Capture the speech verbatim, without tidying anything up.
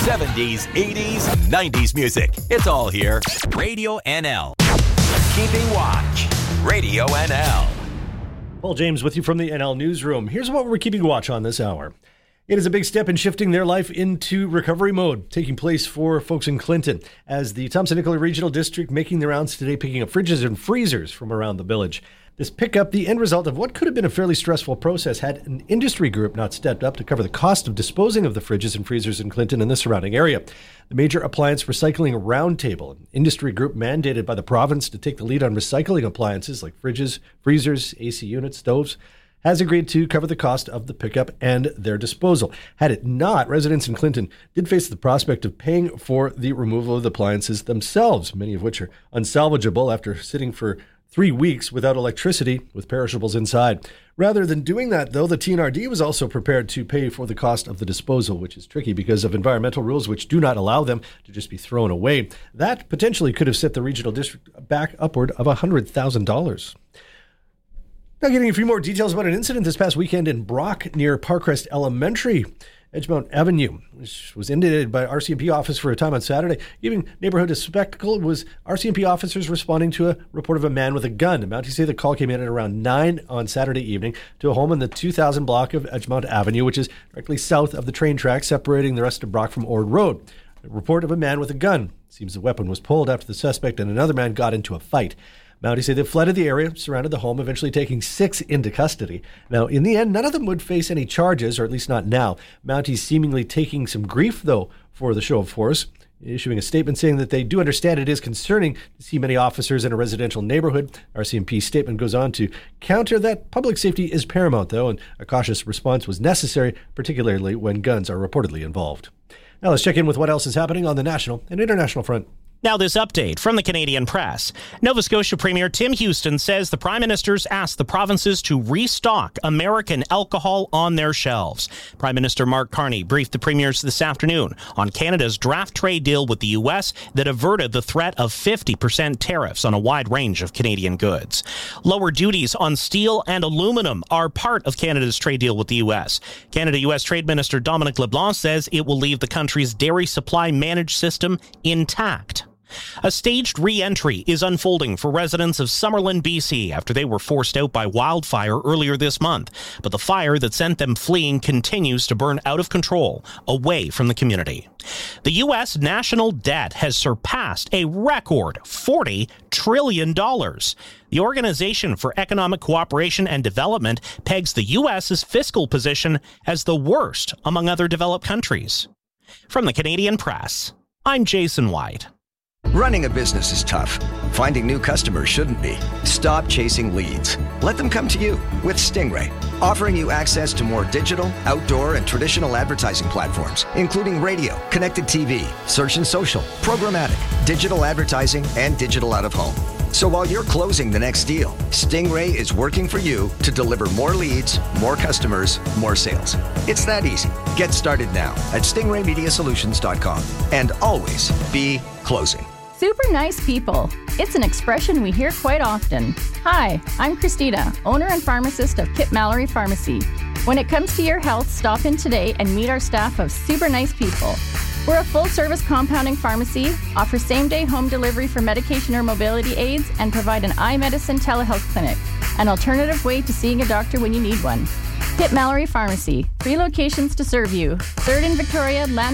seventies, eighties, nineties music. It's all here. Radio N L. Keeping watch. Radio N L. Paul James with you from the N L Newsroom. Here's what we're keeping watch on this hour. It is a big step in shifting their life into recovery mode, taking place for folks in Clinton, as the Thompson-Nicola Regional District making the rounds today, picking up fridges and freezers from around the village. This pickup, the end result of what could have been a fairly stressful process, had an industry group not stepped up to cover the cost of disposing of the fridges and freezers in Clinton and the surrounding area. The Major Appliance Recycling Roundtable, an industry group mandated by the province to take the lead on recycling appliances like fridges, freezers, A C units, stoves, has agreed to cover the cost of the pickup and their disposal. Had it not, residents in Clinton did face the prospect of paying for the removal of the appliances themselves, many of which are unsalvageable after sitting for three weeks without electricity with perishables inside. Rather than doing that, though, the T N R D was also prepared to pay for the cost of the disposal, which is tricky because of environmental rules which do not allow them to just be thrown away. That potentially could have set the regional district back upward of one hundred thousand dollars. Now getting a few more details about an incident this past weekend in Brock near Parkrest Elementary, Edgemount Avenue, which was inundated by R C M P officers for a time on Saturday. Giving neighborhood a spectacle was R C M P officers responding to a report of a man with a gun. Mounties say the call came in at around nine on Saturday evening to a home in the two thousand block of Edgemount Avenue, which is directly south of the train track separating the rest of Brock from Ord Road. A report of a man with a gun. It seems the weapon was pulled after the suspect and another man got into a fight. Mounties say they flooded the area, surrounded the home, eventually taking six into custody. Now, in the end, none of them would face any charges, or at least not now. Mounties seemingly taking some grief, though, for the show of force, issuing a statement saying that they do understand it is concerning to see many officers in a residential neighborhood. R C M P's statement goes on to counter that public safety is paramount, though, and a cautious response was necessary, particularly when guns are reportedly involved. Now let's check in with what else is happening on the national and international front. Now this update from the Canadian Press. Nova Scotia Premier Tim Houston says the Prime Minister's asked the provinces to restock American alcohol on their shelves. Prime Minister Mark Carney briefed the premiers this afternoon on Canada's draft trade deal with the U S that averted the threat of fifty percent tariffs on a wide range of Canadian goods. Lower duties on steel and aluminum are part of Canada's trade deal with the U S. Canada-U S Trade Minister Dominic LeBlanc says it will leave the country's dairy supply managed system intact. A staged re-entry is unfolding for residents of Summerlin, B C after they were forced out by wildfire earlier this month. But the fire that sent them fleeing continues to burn out of control, away from the community. The U S national debt has surpassed a record forty trillion dollars. The Organization for Economic Cooperation and Development pegs the U S's fiscal position as the worst among other developed countries. From the Canadian Press, I'm Jason White. Running a business is tough. Finding new customers shouldn't be. Stop chasing leads. Let them come to you with Stingray, offering you access to more digital, outdoor, and traditional advertising platforms, including radio, connected T V, search and social, programmatic, digital advertising, and digital out-of-home. So while you're closing the next deal, Stingray is working for you to deliver more leads, more customers, more sales. It's that easy. Get started now at stingray media solutions dot com and always be closing. Super nice people. It's an expression we hear quite often. Hi, I'm Christina, owner and pharmacist of Kip Mallory Pharmacy. When it comes to your health, stop in today and meet our staff of super nice people. We're a full-service compounding pharmacy, offer same-day home delivery for medication or mobility aids, and provide an eye medicine telehealth clinic, an alternative way to seeing a doctor when you need one. Kip Mallory Pharmacy, three locations to serve you. Third in Victoria, Land